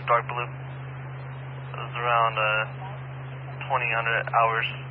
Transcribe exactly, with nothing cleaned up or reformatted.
dark blue. It was around uh, twenty hundred hours.